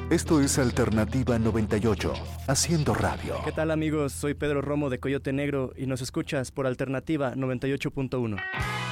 Esto es Alternativa 98, haciendo radio. ¿Qué tal, amigos? Soy Pedro Romo de Coyote Negro y nos escuchas por Alternativa 98.1.